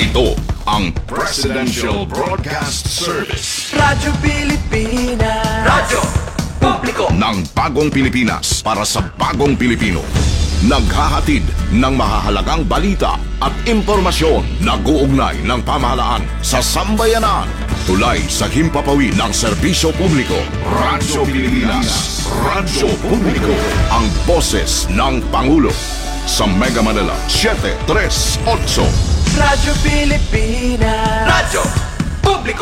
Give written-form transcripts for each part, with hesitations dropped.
Ito ang Presidential Broadcast Service. Radyo Pilipinas. Radyo Publiko ng bagong Pilipinas para sa bagong Pilipino. Naghahatid ng mahahalagang balita at impormasyon na uugnay ng pamahalaan sa sambayanan. Tulay sa himpapawid ng serbisyo publiko. Radyo Pilipinas. Radyo Publiko. Ang boses ng Pangulo. Sa Mega Manila, 738. Radyo Pilipinas. Radyo Publiko.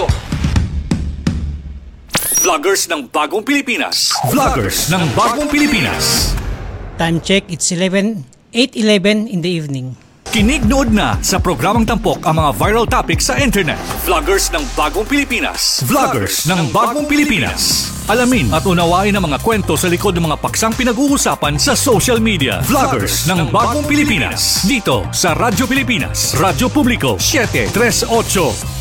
Vloggers ng Bagong Pilipinas. Vloggers ng Bagong Pilipinas. Time check, it's 8:11 in the evening. Kinig-nood na sa programang tampok ang mga viral topics sa internet. Vloggers ng Bagong Pilipinas. Vloggers ng Bagong Pilipinas. Alamin at unawain ang mga kwento sa likod ng mga paksang pinag-uusapan sa social media. Vloggers ng Bagong Pilipinas. Dito sa Radyo Pilipinas. Radyo Publiko 738.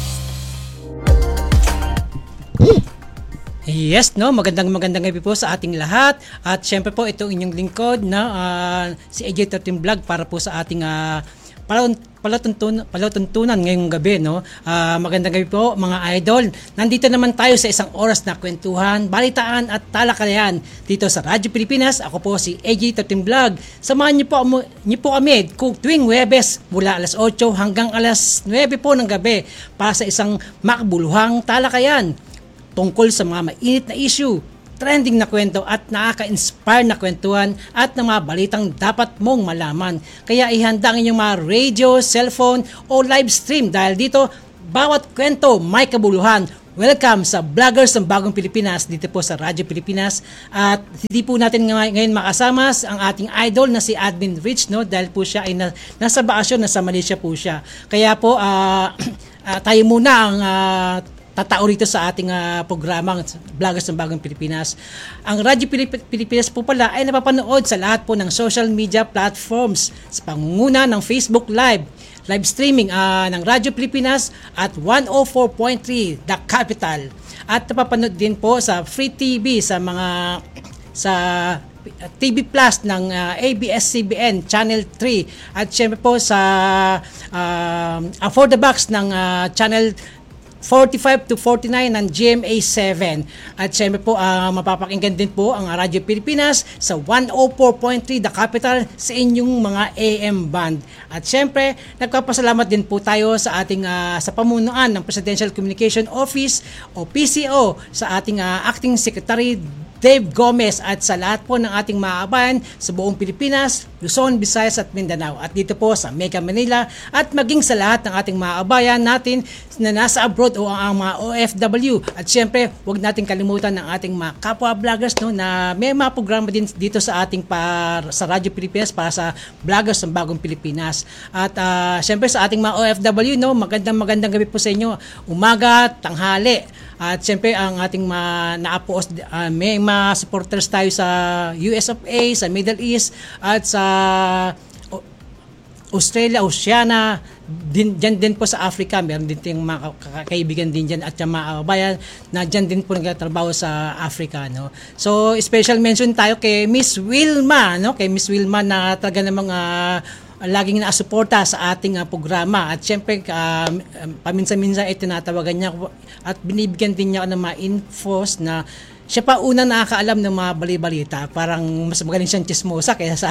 Yes, no, magandang gabi po sa ating lahat. At syempre po itong inyong lingkod na si AJ13 Vlog para po sa ating palatuntunan ngayong gabi, no. Magandang gabi po mga idol. Nandito naman tayo sa isang oras na kwentuhan, balitaan at talakayan dito sa Radyo Pilipinas. Ako po si AJ13 Vlog. Samahan niyo po kami kung tuwing Huwebes mula alas 8 hanggang alas 9 po ng gabi para sa isang makabuluhang talakayan tungkol sa mga mainit na issue, trending na kwento at nakaka-inspire na kwentuhan at ng mga balitang dapat mong malaman. Kaya ihanda ang inyong mga radio, cellphone o live stream dahil dito bawat kwento may kabuluhan. Welcome sa Vloggers ng Bagong Pilipinas dito po sa Radyo Pilipinas. At hindi po natin ngayon makasama ang ating idol na si Admin Rich, no, dahil po siya ay nasa bakasyon, nasa Malaysia po siya. Kaya po tayo muna ang tatao rito sa ating programang Vloggers ng Bagong Pilipinas. Ang Radyo Pilipinas po pala ay napapanood sa lahat po ng social media platforms sa pangunguna ng Facebook live streaming ng Radyo Pilipinas at 104.3 The Capital. At napapanood din po sa Free TV sa TV Plus ng ABS-CBN Channel 3 at syempre po sa For the Box ng Channel 45 to 49 ng GMA7. At syempre po, mapapakinggan din po ang Radyo Pilipinas sa 104.3 The Capital sa inyong mga AM band. At syempre, nagpapasalamat din po tayo sa ating sa pamunuan ng Presidential Communication Office o PCO sa ating Acting Secretary Dave Gomez at sa lahat po ng ating mga kabayan sa buong Pilipinas, Luzon, Visayas at Mindanao at dito po sa Mega Manila at maging sa lahat ng ating mga kabayan natin na nasa abroad o ang mga OFW. At syempre, huwag natin kalimutan ng ating mga kapwa vloggers, no, na may mga programa din dito sa ating sa Radyo Pilipinas para sa Vloggers ng Bagong Pilipinas. At syempre sa ating mga OFW, no, magandang gabi po sa inyo. Umaga, tanghali. At siyempre ang ating naapoos, may mga supporters tayo sa US of A, sa Middle East at sa Australia, Oceania, dyan din po sa Africa. Meron din tayong mga kaibigan din dyan at yung mga kabayan na dyan din po nagtatrabaho sa Africa, no? So special mention tayo kay Miss Wilma, no? Kay Miss Wilma na talaga namang laging nakasuporta sa ating programa at syempre paminsan-minsan ay tinatawagan niya at binibigyan din niya ng mga infos na siya pa una nakakaalam ng mga bali-balita. Parang mas magaling siyang chismosa kaysa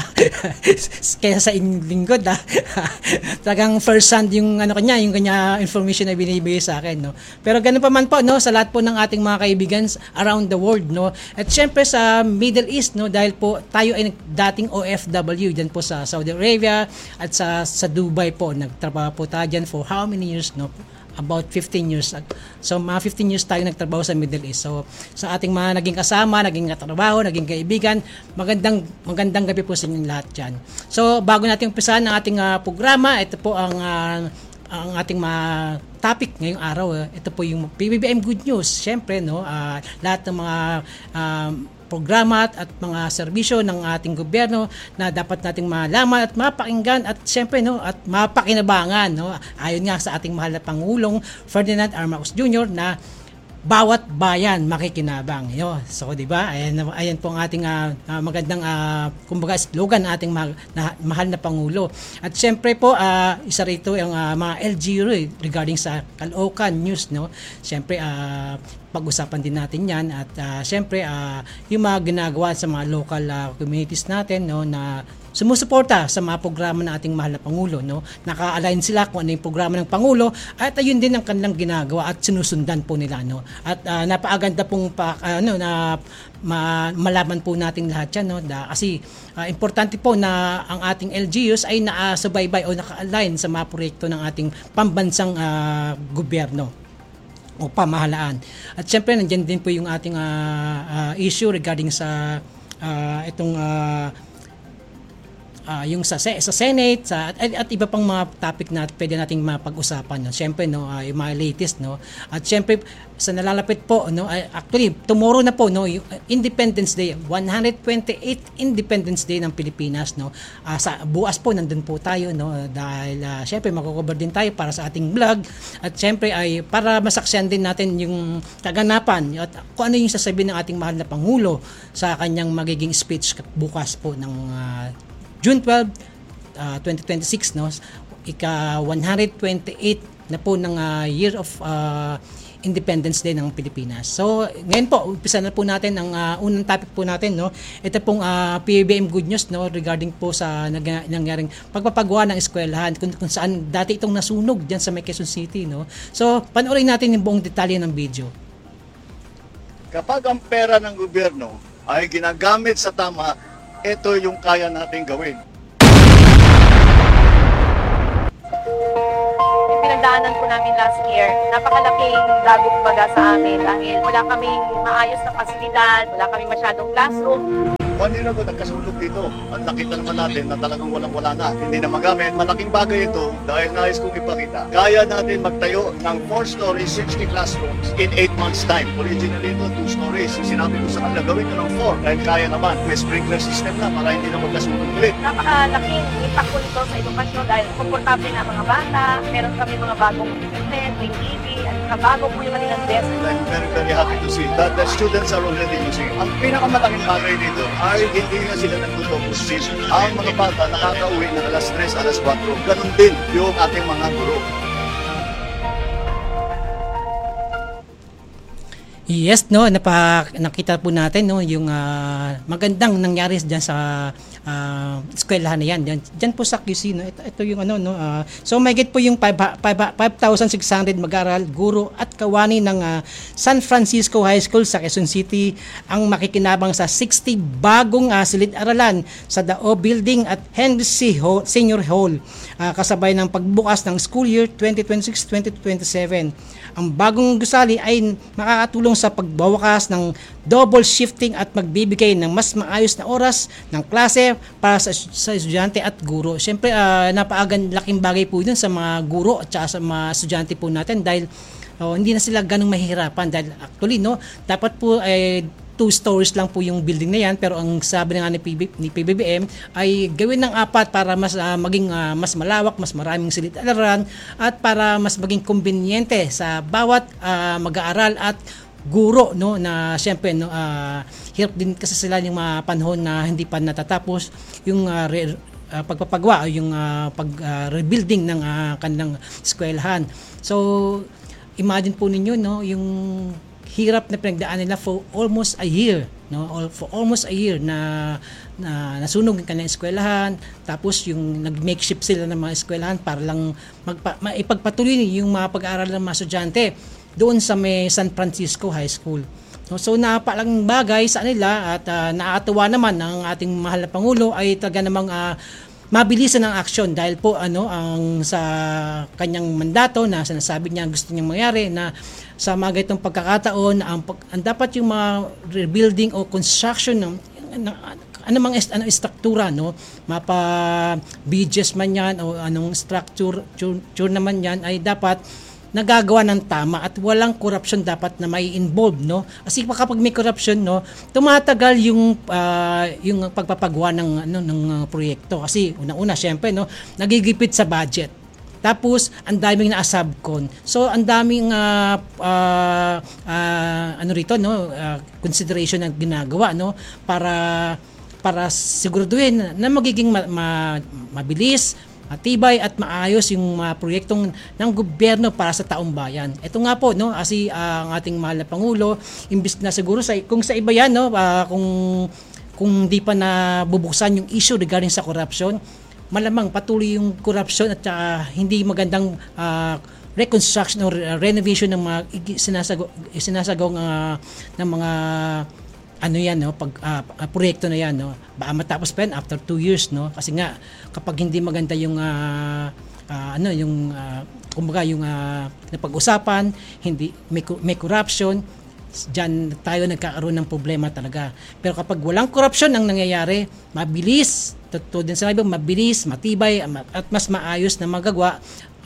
sa inyong lingkod. Talagang first hand yung yung kanya information na binibigay sa akin, no. Pero ganun pa man po, no, sa lahat po ng ating mga kaibigan around the world, no. At syempre sa Middle East, no, dahil po tayo ay dating OFW diyan po sa Saudi Arabia at sa Dubai po. Nagtrabaho po tayo diyan for how many years, no? About 15 years. So mga 15 years tayo nagtrabaho sa Middle East. So sa ating mga naging kasama, naging katrabaho, naging kaibigan, magandang gabi po sa inyong lahat dyan. So bago natin umpisahan ang ating programa, ito po ang ating mga topic ngayong araw. Ito po yung PBBM Good News. Siyempre, no, lahat ng mga programa at mga serbisyo ng ating gobyerno na dapat nating malaman at mapakinggan at siyempre, no, at mapakinabangan, no, ayon nga sa ating mahal na Pangulong Ferdinand R. Marcos Jr. na bawat bayan makikinabang. Yo, so 'di ba? Ayan po ang ating magandang kumbaga slogan ng ating mahal na pangulo. At syempre po isa rito yung mga LGU regarding sa Caloocan News, no. Syempre pag-usapan din natin 'yan at syempre yung mga ginagawa sa mga local communities natin, no, na sumusuporta sa mga programa ng ating mahal na Pangulo, no? Naka-align sila kung ano yung programa ng Pangulo at ayun din ang kanilang ginagawa at sinusundan po nila, no? At napakaganda pong malaman po natin lahat yan, no? Kasi importante po na ang ating LGUs ay nakasubaybay o naka-align sa mga proyekto ng ating pambansang gobyerno o pamahalaan. At syempre nandiyan din po yung ating issue regarding sa itong yung sa Senate at iba pang mga topic na pwede nating mapag-usapan, no. Syempre, no, yung mga latest, no. At syempre sa nalalapit po, no, actually tomorrow na po, no, yung Independence Day, 128th Independence Day ng Pilipinas, no. Sa bukas po nandun po tayo, no, dahil syempre magko-cover din tayo para sa ating vlog at syempre ay para masaksihan din natin yung kaganapan at kung ano yung sasabihin ng ating mahal na Pangulo sa kanyang magiging speech bukas po ng June 12, 2026, no, ika 128 na po ng year of Independence Day ng Pilipinas. So, ngayon po, umpisa na po natin ang unang topic po natin, no. Ito pong PBBM good news, no, regarding po sa nangyaring pagpapagawa ng eskwelahan kung saan dati itong nasunog diyan sa Quezon City, no. So, panoorin natin yung buong detalye ng video. Kapag ang pera ng gobyerno ay ginagamit sa tama, ito yung kaya natin gawin. Yung pinagdaanan po namin last year, napakalaking dagok baga sa amin dahil wala kaming maayos na pasilidad, wala kaming masyadong classroom. 1 year ago, nagkasulog dito. At nakita naman natin na talagang walang-wala na. Hindi na magamit. Malaking bagay ito dahil nais kong ipakita. Kaya natin magtayo ng 4 stories, 60 classrooms in 8 months' time. Originally ito, 2 stories. Sinabi ko sa kanila, gawin ko ng 4 dahil kaya naman. May sprinkler system na para hindi na magkasulog ulit. Napakalaking impact po nito sa edukasyon dahil komportable na mga bata, meron kami mga bagong internet, may TV, at bago po yung kanilang desk. I'm very, very happy to see that the students are already using it. Ang pinakamalaking bagay dito ay hindi na sila nagtutokos dito. Ang mga bata nakakauwi ng alas 3, alas 4. Ganon din yung ating mga guro. Yes, no, nakita po natin, no, yung magandang nangyari diyan sa eskwelahan na yan. Diyan po sa QC, no. Ito yung ano, no. So mahigit po yung 5,600 mag-aaral, guro at kawani ng San Francisco High School sa Quezon City ang makikinabang sa 60 bagong silid-aralan sa Dao Building at Henry C. Senior Hall, kasabay ng pagbukas ng school year 2026-2027. Ang bagong gusali ay makakatulong sa pagbawakas ng double shifting at magbibigay ng mas maayos na oras ng klase para sa estudyante at guro. Siyempre, napakalaking bagay po yun sa mga guro at sa mga estudyante po natin dahil hindi na sila ganong mahihirapan dahil actually, no, dapat po 2 stories lang po yung building na yan, pero ang sabi nga ni PBBM ay gawin ng 4 para mas maging mas malawak, mas maraming silid-aralan at para mas maging kumbinyente sa bawat mag-aaral at guro, no, na siyempre, no, hirap din kasi sila yung mga panahon na hindi pa natatapos yung pagpapagawa o yung pag-rebuilding ng kanilang eskwelahan. So imagine po ninyo, no, yung hirap na pinagdaan nila for almost a year, no, for almost a year na nasunog ang kanilang eskwelahan, tapos yung nag-makeshift sila ng mga eskwelahan para lang maipagpatuloy yung mga pag-aaral ng mga estudyante doon sa may San Francisco High School. So napalang bagay sa nila at nakakatuwa naman ng ating mahal na Pangulo ay talaga namang mabilisan ng aksyon dahil po ang sa kanyang mandato na sinasabi niya gusto niyang mangyari na sa mga ganitong pagkakataon ang dapat yung mga rebuilding o construction ng anumang struktura, no, mapa bridges man yan o anong structure naman yan ay dapat nagagawa ng tama at walang corruption dapat na may involved, no? Kasi kapag may corruption, no, tumatagal yung pagpapagawa ng proyekto kasi unang-una syempre, no, nagigipit sa budget. Tapos ang daming na-subcon. So ang daming consideration na ginagawa, no, para siguraduhin na magiging mabilis, matibay at maayos yung proyektong ng gobyerno para sa taong bayan. Ito nga po, no, kasi ang ating mahal na Pangulo, imbis na siguro kung sa iba yan, no, kung di pa nabubuksan yung issue regarding sa corruption, malamang patuloy yung corruption at hindi magandang reconstruction or renovation ng mga sinasagaw ng mga proyekto na yan, no. Baka matapos pa yan after 2 years, no, kasi nga kapag hindi maganda yung kumbaga yung napag-usapan, hindi may corruption, diyan tayo nagkakaroon ng problema talaga. Pero kapag walang corruption ang nangyayari, mabilis, din sa mabilis, matibay at mas maayos na magagawa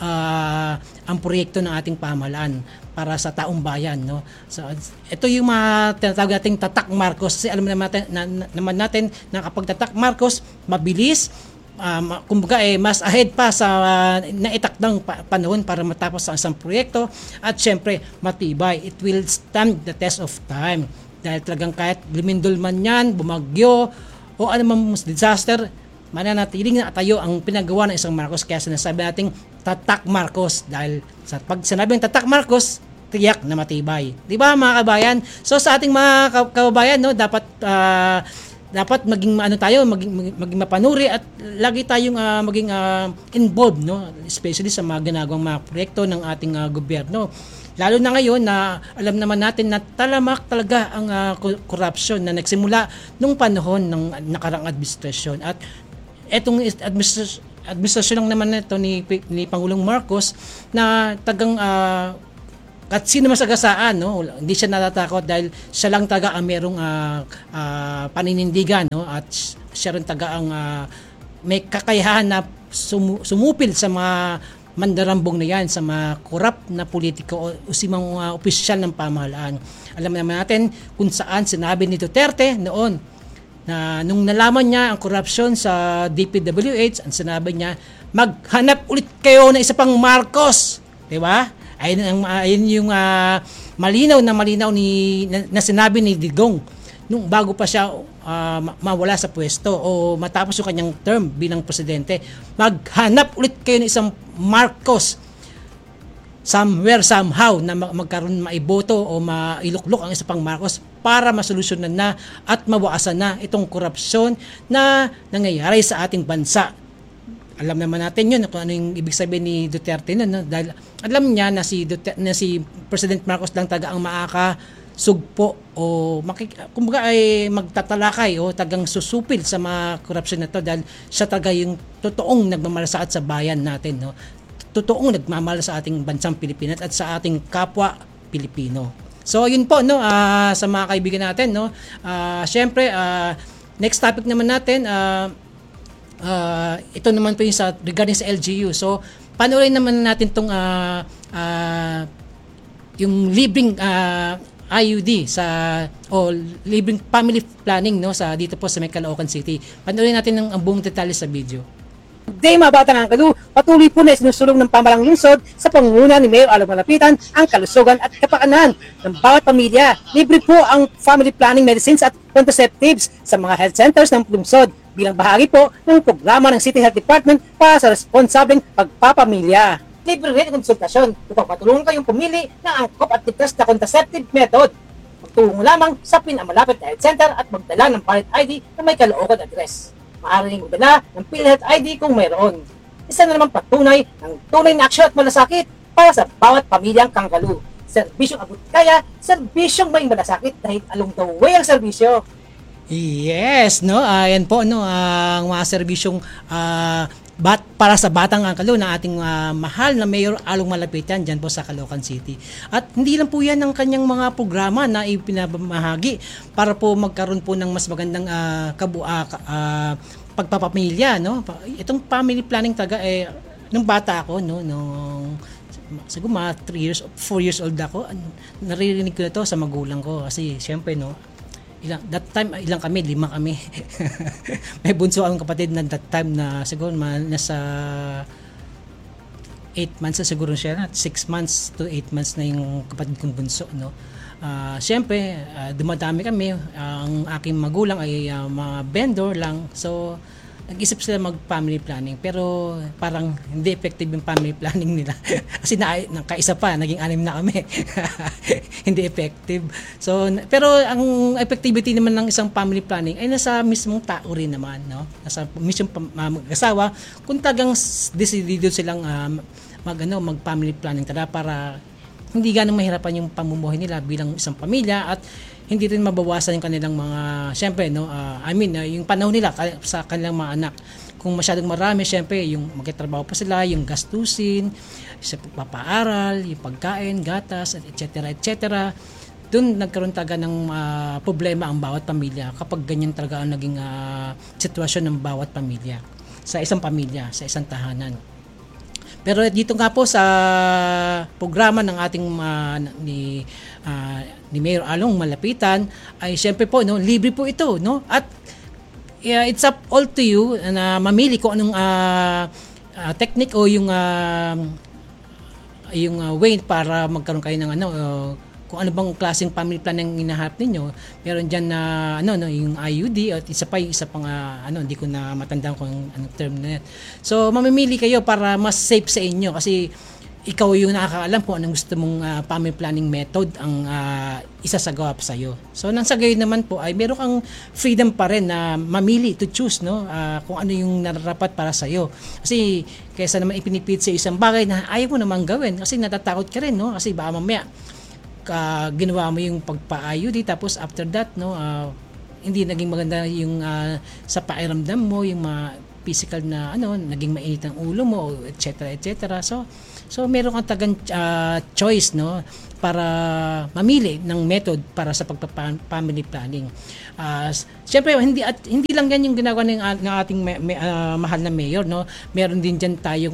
ang proyekto ng ating pamahalaan para sa taong bayan, no. So ito yung mga tinatawag nating tatak Marcos, kasi alam naman natin na kapag tatak Marcos, mabilis, kumbaga mas ahead pa sa naitakdang panahon para matapos ang isang proyekto, at syempre matibay. It will stand the test of time dahil talagang kahit lumindol man yan, bumagyo o anumang disaster, mananatiling na tayo ang pinagawa ng isang Marcos. Kaya sinasabi nating tatak Marcos, dahil pag sinabing tatak Marcos, tiyak na matibay. Di ba mga kabayan? So sa ating mga kababayan, no, dapat maging maging mapanuri at lagi tayong maging involved, no, especially sa mga ginagawang mga proyekto ng ating gobyerno. Lalo na ngayon na alam naman natin na talamak talaga ang corruption na nagsimula nung panahon ng nakaraang administrasyon. At etong administrasyon lang naman ito ni Pangulong Marcos na tagang at sino masagasaan, no, hindi siya natatakot dahil siya lang taga ang merong paninindigan, no, at siya rin taga ang may kakayahan na sumupil sa mga mandarambong na yan, sa mga korap na politiko o si mga opisyal ng pamahalaan. Alam naman natin kung saan sinabi ni Duterte noon na nung nalaman niya ang korupsyon sa DPWH, ang sinabi niya, maghanap ulit kayo ng isa pang Marcos, di ba? Ayun yung malinaw na sinabi ni Digong nung bago pa siya mawala sa pwesto o matapos yung kanyang term bilang presidente. Maghanap ulit kayo ng isang Marcos somewhere, somehow, na magkaroon maiboto o mailuklok ang isa pang Marcos para masolusyonan na at mawasan na itong korupsyon na nangyayari sa ating bansa. Alam naman natin yun kung ano yung ibig sabihin ni Duterte nun, no? Dahil alam niya na si President Marcos lang taga ang makakasugpo o kumbaga ay magtatalakay o tagang susupil sa mga korupsyon na to, dahil siya talaga yung totoong nagmamalasakit sa bayan natin, no? Totoong nagmamahal sa ating bansang Pilipinas at sa ating kapwa Pilipino. So yun po, no, sa mga kaibigan natin, no. Syempre next topic naman natin, ito naman po yung regarding sa LGU. So panoorin naman natin tong yung libreng IUD o libreng family planning, no, sa dito po sa Caloocan City. Panoorin natin ang buong detalye sa video. Day mga batang Angkalo, patuloy po na isinusulong ng pamahalang lungsod sa pangunguna ni Mayor Alo Malapitan ang kalusugan at kapakanan ng bawat pamilya. Libre po ang family planning medicines at contraceptives sa mga health centers ng lungsod bilang bahagi po ng programa ng City Health Department para sa responsableng pagpapamilya. Libre rin ang konsultasyon upang matulungan kayong pumili ng angkop at ligtas na contraceptive method. Magtulong lamang sa pinakamalapit na health center at magdala ng valid ID na may Caloocan address. Maaari rin magdala ng PhilHealth ID kung mayroon. Isa na naman patunay ng tunay na aksyon at malasakit para sa bawat pamilyang Kangkalu. Serbisyong abot kaya, serbisyong may malasakit dahil along the way ang serbisyo. Yes, no, yan po, no, ang mga serbisyong para sa batang Angkalo na ating mahal na Mayor Along Malapitan dyan po sa Caloocan City. At hindi lang po yan ang kanyang mga programa na ipinamahagi para po magkaroon po ng mas magandang pagpapamilya, no. Itong family planning nung bata ako, no, nung siguro mga 4 years old ako, naririnig ko na to sa magulang ko kasi syempre, no, ilang kami, 5 kami. May bunso akong kapatid na that time na siguro nasa 8 months na siguro siya, 6 months to 8 months na yung kapatid kong bunso, no. Siyempre, dumadami kami. Ang aking magulang ay mga vendor lang. So, nag-isip sila mag-family planning. Pero parang hindi effective yung family planning nila. Kasi kaisa pa, naging 6 na kami. Hindi effective. So, pero ang effectivity naman ng isang family planning ay nasa mismong tao rin naman. No? Nasa mismong mag-asawa. Kung tagang decidido silang mag-family planning para hindi ganang mahirapan yung pamumuhay nila bilang isang pamilya at hindi rin mabawasan yung kanilang mga, syempre, no, yung panahon nila sa kanilang mga anak. Kung masyadong marami, syempre, yung magtatrabaho pa sila, yung gastusin, sa pagpapaaral, yung pagkain, gatas, etc. Doon nagkaroon talaga ng problema ang bawat pamilya kapag ganyan talaga ang naging sitwasyon ng bawat pamilya sa isang pamilya, sa isang tahanan. Pero dito nga po sa programa ng ating ni Mayor Along Malapitan ay syempre po, no, libre po ito, no, at it's up all to you na mamili kung anong technique o yung way para magkaroon kayo ng kung ano bang klaseng family plan ang hinahanap ninyo. Meron diyan na yung IUD at isa pang hindi ko na matandaan kung anong term na yan. So mamimili kayo para mas safe sa inyo kasi ikaw yung nakakaalam kung anong gusto mong family planning method ang isasagawa pa sa iyo. So nang sa gayon naman po ay meron kang freedom pa rin na mamili to choose, no, kung ano yung nararapat para sa iyo. Kasi kaysa naman ipinipilit sa isang bagay na ayaw mo namang gawin kasi natatakot ka rin, no, kasi baka mamaya ginawa mo yung pagpa-IUD tapos after that, no, hindi naging maganda yung sa pakiramdam mo, yung physical na naging mainit ang ulo mo, etc. So meron kang tagang choice, no, para mamili ng method para sa family planning. Siyempre hindi lang yan yung ginagawa ng ating mahal na mayor, no. Meron din diyan tayong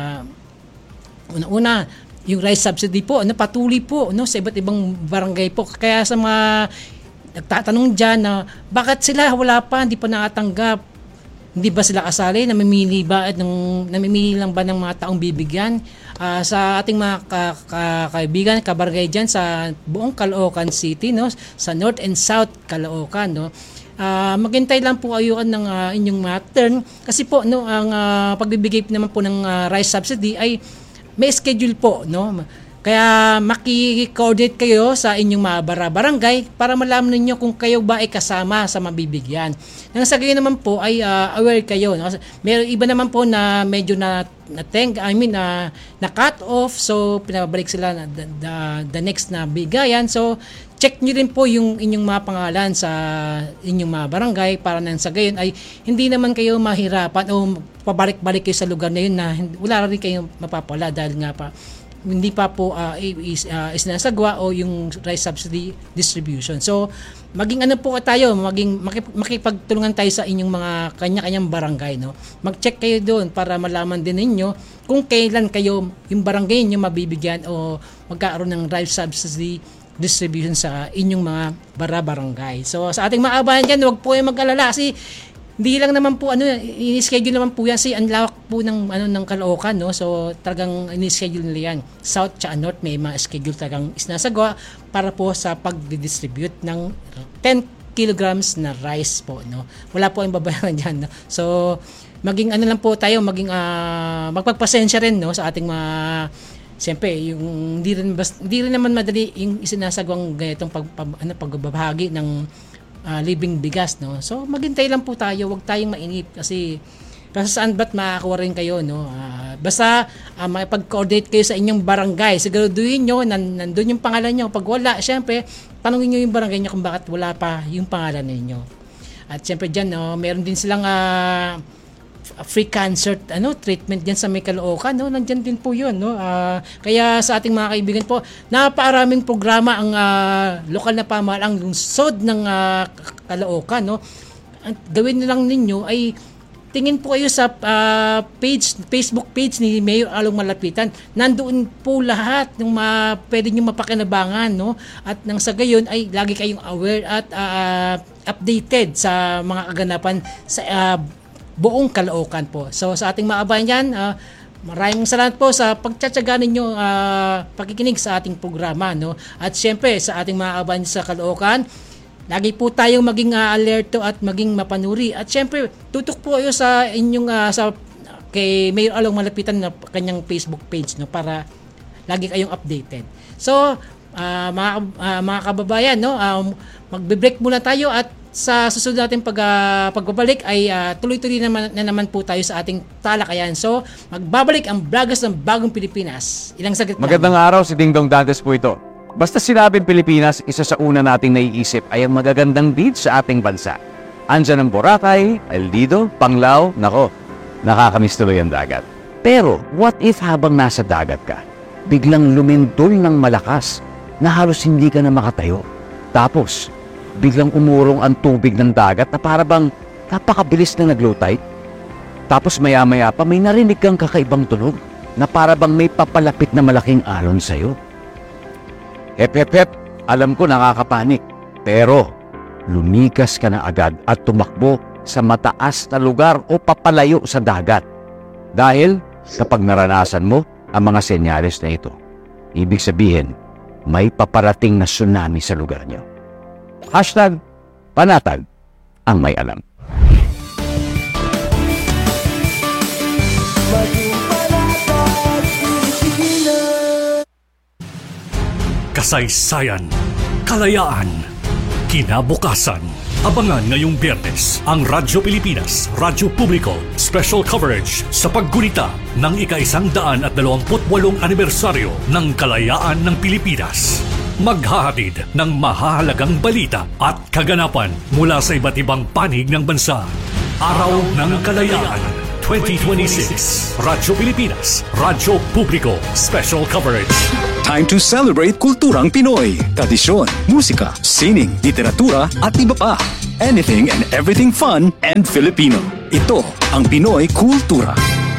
una yung rice subsidy po, patuloy po, no, sa iba't ibang barangay po. Kaya sa mga nagtatanong dyan na bakit sila wala pa, hindi pa nakatanggap, hindi ba sila kasali, namimili lang ba ng mga taong bibigyan? Sa ating mga kaibigan, kabarangay dyan sa buong Caloocan City, no, sa North and South Caloocan, no, maghintay lang po kayo ng inyong mga turn kasi po, no, ang pagbibigay naman po ng rice subsidy ay may schedule po, no? Kaya maki-coordinate kayo sa inyong mga barangay para malaman ninyo kung kayo ba ay kasama sa mabibigyan. Nang sa gayon naman po ay aware kayo, no? Meron iba naman po na medyo na cut off, so pinabalik sila the next na bigayan. So check nyo rin po yung inyong mga pangalan sa inyong mga barangay para nang sa gayon ay hindi naman kayo mahirapan o pabalik-balik kayo sa lugar na yun na wala rin kayo mapapala dahil nga pa hindi pa po isinasagwa o yung rice subsidy distribution. So maging po tayo, makipagtulungan tayo sa inyong mga kanya-kanyang barangay, no. Mag-check kayo doon para malaman din ninyo kung kailan kayo yung barangay niyo mabibigyan o magkakaroon ng rice subsidy distribution sa inyong mga barangay. So sa ating mga kabayan diyan, huwag po kayong mag-alala kasi hindi lang naman po ini-schedule naman po yan kasi ang lawak po ng Caloocan, no. So talagang ini-schedule nila yan. South at North may mga schedule talagang isinasagawa para po sa pag-distribute ng 10 kilograms na rice po, no. Wala po ang babayaran diyan, no. So maging lang po tayo, magpagpasensya rin, no, sa ating mga siyempre yung hindi rin naman madali yung isinasagawang ganitong pagbabahagi ng libing bigas, no. So maghintay lang po tayo, wag tayong mainip kasi saan ba't makakuha rin kayo, no. Basta makipag-coordinate kayo sa inyong barangay, siguraduhin nyo nandun yung pangalan nyo. Pag wala, syempre tanungin nyo yung barangay nyo kung bakit wala pa yung pangalan ninyo. At syempre dyan, no, meron din silang free cancer treatment diyan sa Caloocan, no. Nandiyan din po 'yun, no. Kaya sa ating mga kaibigan po, napakaraming programa ang lokal na pamahalaang lungsod ng Caloocan, no. Ang gawin lang ninyo ay tingin po kayo sa Facebook page ni Mayor Along Malapitan. Nandoon po lahat ng pwede nyo mapakinabangan, no. At nang sa gayon ay lagi kayong aware at updated sa mga kaganapan sa buong Caloocan po. So sa ating mga kabayan dyan, Maraming salamat po sa pagtsatsaga ninyo pakikinig sa ating programa, no? At syempre sa ating mga kabayan sa Caloocan, lagi po tayong maging alerto at maging mapanuri. At syempre, tutok po kayo sa inyong kay Mayor Along Malapitan na kanyang Facebook page, no, para lagi kayong updated. So, mga kababayan, no, magbe-break muna tayo at sa susunod natin pagbabalik ay tuloy-tuloy na naman po tayo sa ating talakayan. So, magbabalik ang Vloggers ng Bagong Pilipinas. Ilang saglit lang. Magandang araw, si Dingdong Dantes po ito. Basta sinabing Pilipinas, isa sa una nating naiisip ay ang magagandang beach sa ating bansa. Andyan ang Boracay, El Nido, Panglao, nako, nakakamiss tuloy ang dagat. Pero, what if habang nasa dagat ka, biglang lumindol ng malakas na halos hindi ka na makatayo? Tapos, biglang umurong ang tubig ng dagat na para bang napakabilis na nag-low tide. Tapos maya-maya pa may narinig kang kakaibang tunog na para bang may papalapit na malaking alon sa'yo. Hep, alam ko nakakapanik. Pero lumikas ka na agad at tumakbo sa mataas na lugar o papalayo sa dagat. Dahil kapag naranasan mo ang mga senyales na ito, ibig sabihin may paparating na tsunami sa lugar niyo. #panatag ang may alam. Kasaysayan, kalayaan, kinabukasan. Abangan ngayong Biyernes ang Radyo Pilipinas, Radyo Publiko, special coverage sa paggunita ng ika-128 anibersaryo ng Kalayaan ng Pilipinas. Maghahatid ng mahahalagang balita at kaganapan mula sa iba't ibang panig ng bansa. Araw ng Kalayaan 2026. Radyo Pilipinas, Radyo Publiko, special coverage. Time to celebrate kulturang Pinoy. Tradisyon, musika, sining, literatura at iba pa. Anything and everything fun and Filipino. Ito ang Pinoy Kultura.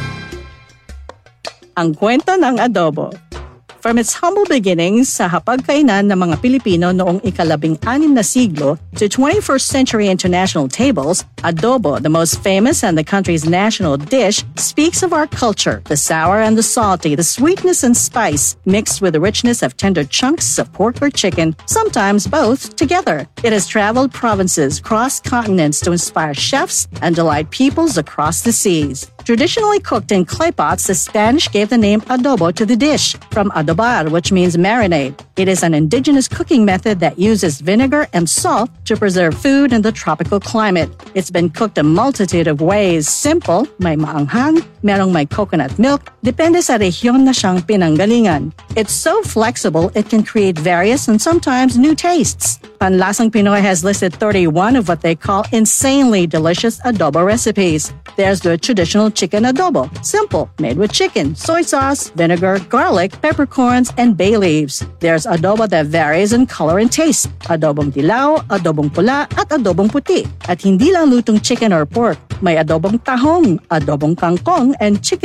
Ang kwento ng adobo. From its humble beginnings sa hapagkainan ng mga Pilipino noong ika-16 na siglo to 21st century international tables, adobo, the most famous and the country's national dish, speaks of our culture, the sour and the salty, the sweetness and spice, mixed with the richness of tender chunks of pork or chicken, sometimes both together. It has traveled provinces, crossed continents to inspire chefs and delight peoples across the seas. Traditionally cooked in clay pots, the Spanish gave the name adobo to the dish, from adobar, which means marinade. It is an indigenous cooking method that uses vinegar and salt to preserve food in the tropical climate. It's been cooked a multitude of ways. Simple, may maanghang, merong may coconut milk, depende sa rehiyon na siyang pinanggalingan. It's so flexible, it can create various and sometimes new tastes. Panlasang Pinoy has listed 31 of what they call insanely delicious adobo recipes. There's the traditional chicken adobo, simple, made with chicken, soy sauce, vinegar, garlic, peppercorns, and bay leaves. There's adobo that varies in color and taste. Adobong dilaw, adobong pula, at adobong puti. At hindi lang lutong chicken or pork. May adobong tahong, adobong kangkong, and chicken